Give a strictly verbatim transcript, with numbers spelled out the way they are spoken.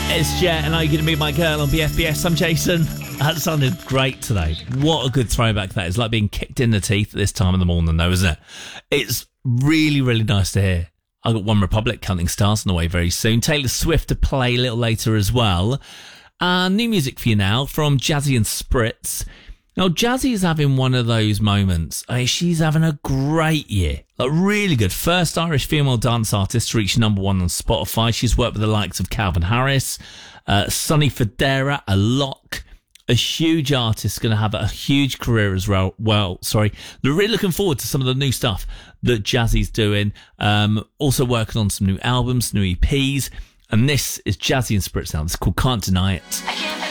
It's Jet, and are you going to be my girl on B F B S? I'm Jason. That sounded great today. What a good throwback that is. Like being kicked in the teeth at this time of the morning, though, isn't it? It's really, really nice to hear. I've got One Republic, Counting Stars, on the way very soon. Taylor Swift to play a little later as well. And new music for you now from Jazzy and Spritz. Now, Jazzy is having one of those moments. I mean, she's having a great year. Like, really good. First Irish female dance artist to reach number one on Spotify. She's worked with the likes of Calvin Harris, uh, Sonny Fodera, a lock. A huge artist, going to have a huge career as well. Well, sorry. They're really looking forward to some of the new stuff that Jazzy's doing. Um, also working on some new albums, new E Ps. And this is Jazzy and Spritz now. It's called Can't Deny It.